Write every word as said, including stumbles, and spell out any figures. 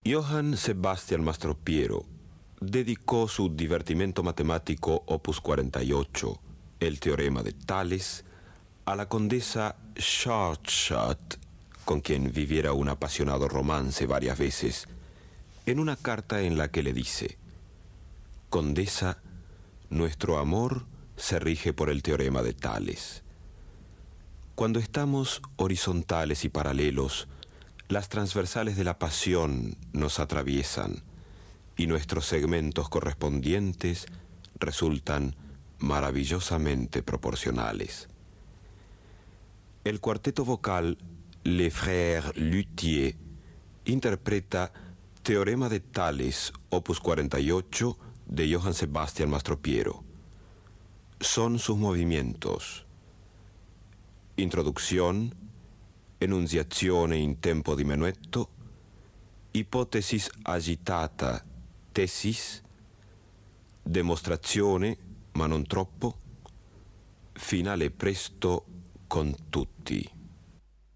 Johann Sebastian Mastropiero dedicó su divertimento matemático opus cuarenta y ocho, el teorema de Tales, a la condesa Schardschadt, con quien viviera un apasionado romance varias veces, en una carta en la que le dice: Condesa, nuestro amor se rige por el teorema de Tales. Cuando estamos horizontales y paralelos, las transversales de la pasión nos atraviesan y nuestros segmentos correspondientes resultan maravillosamente proporcionales. El cuarteto vocal Les Frères Luthier interpreta Teorema de Tales, opus cuarenta y ocho, de Johann Sebastian Mastropiero. Son sus movimientos: introducción, enunciazione in tempo di menuetto, ipotesis agitata, tesis, dimostrazione, ma non troppo, finale presto con tutti.